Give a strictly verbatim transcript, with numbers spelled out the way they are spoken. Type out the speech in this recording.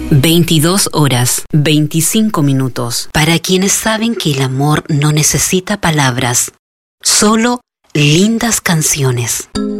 veintidós horas, veinticinco minutos. Para quienes saben que el amor no necesita palabras, solo lindas canciones.